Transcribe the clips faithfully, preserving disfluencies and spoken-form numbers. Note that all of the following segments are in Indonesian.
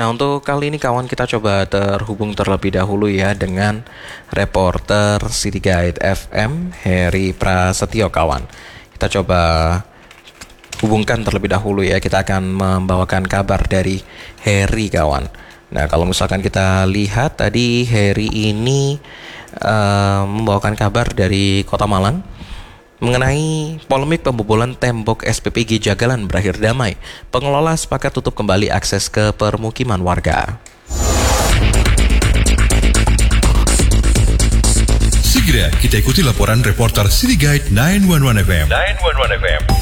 Nah, untuk kali ini kawan, kita coba terhubung terlebih dahulu ya dengan reporter City Guide F M Heri Prasetyo kawan. Kita coba hubungkan terlebih dahulu ya. Kita akan membawakan kabar dari Heri kawan. Nah, kalau misalkan kita lihat tadi Heri ini uh, membawakan kabar dari Kota Malang mengenai polemik pembobolan tembok S P P G Jagalan berakhir damai. Pengelola sepakat tutup kembali akses ke permukiman warga. Segera kita ikuti laporan reporter City Guide sembilan satu satu F M. sembilan satu satu F M.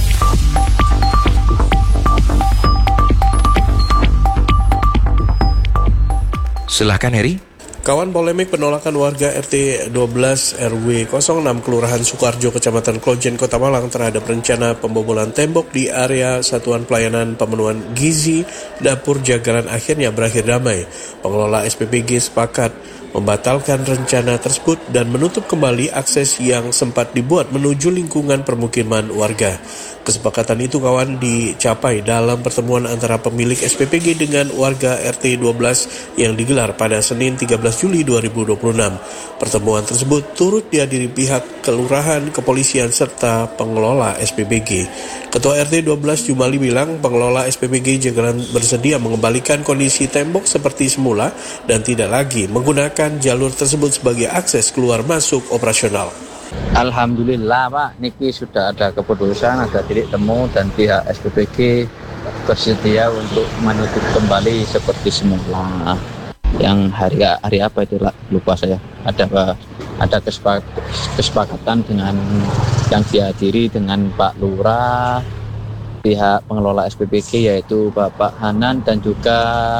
Silahkan Heri. Kawan, polemik penolakan warga R T dua belas R W nol enam Kelurahan Sukarjo, Kecamatan Klojen, Kota Malang terhadap rencana pembobolan tembok di area Satuan Pelayanan Pemenuhan Gizi Dapur Jagalan akhirnya berakhir damai. Pengelola S P P G sepakat membatalkan rencana tersebut dan menutup kembali akses yang sempat dibuat menuju lingkungan permukiman warga. Kesepakatan itu kawan dicapai dalam pertemuan antara pemilik S P P G dengan warga R T dua belas yang digelar pada Senin tiga belas Juli dua ribu dua puluh enam. Pertemuan tersebut turut dihadiri pihak kelurahan, kepolisian, serta pengelola S P P G. Ketua R T dua belas Jumali bilang pengelola S P P G Jagalan bersedia mengembalikan kondisi tembok seperti semula dan tidak lagi menggunakan jalur tersebut sebagai akses keluar masuk operasional. Alhamdulillah Pak, niki sudah ada keputusan, ada titik temu dan pihak S P P G bersedia untuk menutup kembali seperti semula. Yang hari hari apa itu lupa saya. Ada ada kesepakatan dengan yang dihadiri dengan Pak Lurah, pihak pengelola S P P G yaitu Bapak Hanan dan juga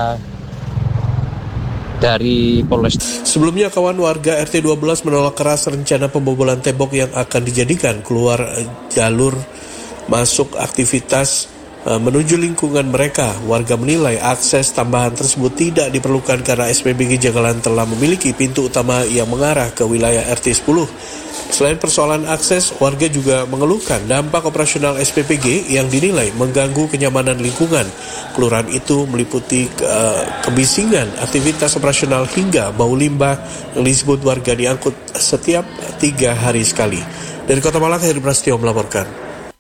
dari Polres. Sebelumnya kawan, warga R T dua belas menolak keras rencana pembobolan tembok yang akan dijadikan keluar jalur masuk aktivitas uh, menuju lingkungan mereka. Warga menilai akses tambahan tersebut tidak diperlukan karena S P P G Jagalan telah memiliki pintu utama yang mengarah ke wilayah R T sepuluh. Selain persoalan akses, warga juga mengeluhkan dampak operasional S P P G yang dinilai mengganggu kenyamanan lingkungan. Kelurahan itu meliputi uh, kebisingan, aktivitas operasional hingga bau limbah yang disebut warga diangkut setiap tiga hari sekali. Dari Kota Malang, Heri Prasetyo melaporkan.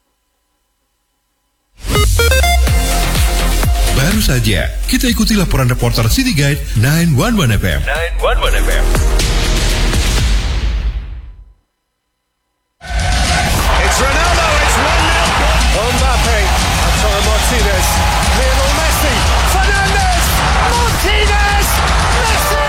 Baru saja kita ikuti laporan reporter City Guide sembilan satu satu F M. sembilan satu satu F M. Ronaldo, it's one nil. Mbappe, Lautaro Martinez, Lionel Messi, Fernandes, Martinez, Messi!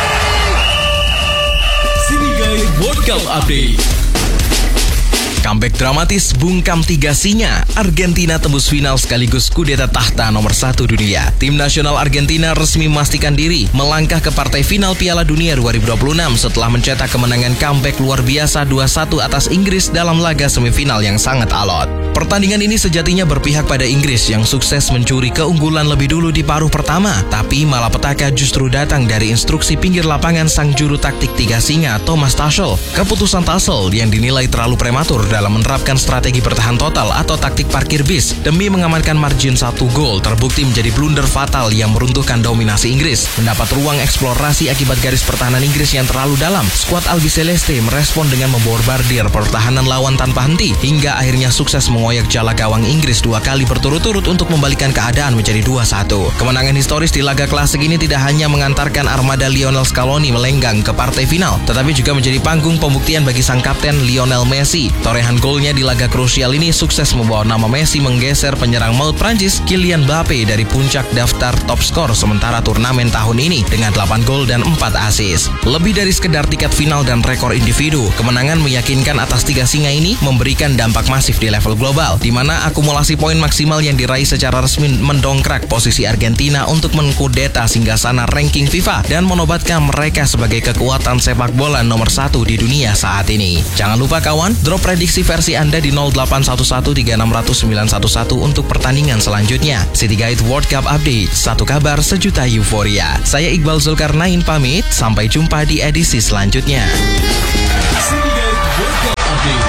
City Guide World Cup Update. Comeback dramatis bungkam tiga singa. Argentina tembus final sekaligus kudeta tahta nomor satu dunia. Tim nasional Argentina resmi memastikan diri melangkah ke partai final Piala Dunia dua ribu dua puluh enam setelah mencetak kemenangan comeback luar biasa dua satu atas Inggris dalam laga semifinal yang sangat alot. Pertandingan ini sejatinya berpihak pada Inggris yang sukses mencuri keunggulan lebih dulu di paruh pertama, tapi malapetaka justru datang dari instruksi pinggir lapangan sang juru taktik tiga singa Thomas Tuchel. Keputusan Tuchel yang dinilai terlalu prematur dalam menerapkan strategi bertahan total atau taktik parkir bis demi mengamankan margin satu gol terbukti menjadi blunder fatal yang meruntuhkan dominasi Inggris. Mendapat ruang eksplorasi akibat garis pertahanan Inggris yang terlalu dalam, skuad Albiceleste merespon dengan memborbardir pertahanan lawan tanpa henti hingga akhirnya sukses mengoyak jala gawang Inggris dua kali berturut-turut untuk membalikan keadaan menjadi dua satu. Kemenangan historis di laga klasik ini tidak hanya mengantarkan armada Lionel Scaloni melenggang ke partai final, tetapi juga menjadi panggung pembuktian bagi sang kapten Lionel Messi. Torehan golnya di laga krusial ini sukses membawa nama Messi menggeser penyerang maut Prancis Kylian Mbappe dari puncak daftar top skor sementara turnamen tahun ini dengan delapan gol dan empat assist. Lebih dari sekedar tiket final dan rekor individu, kemenangan meyakinkan atas tiga singa ini memberikan dampak masif di level global, di mana akumulasi poin maksimal yang diraih secara resmi mendongkrak posisi Argentina untuk mengkudeta singgasana ranking FIFA dan menobatkan mereka sebagai kekuatan sepak bola nomor satu di dunia saat ini. Jangan lupa kawan, drop prediksi versi Anda di nol delapan satu satu tiga enam nol nol sembilan satu satu untuk pertandingan selanjutnya. City Guide World Cup Update, satu kabar sejuta euforia. Saya Iqbal Zulkarnain pamit, sampai jumpa di edisi selanjutnya. City Guide World Cup Update.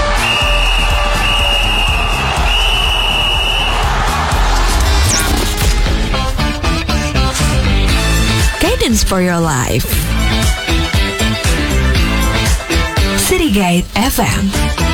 vitamins for your life. City Guide F M.